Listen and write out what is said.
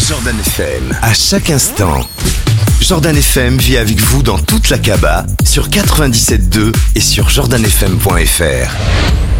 Jordan FM, à chaque instant. Jordan FM vit avec vous dans toute la Kaaba, sur 97.2 et sur jordanfm.fr.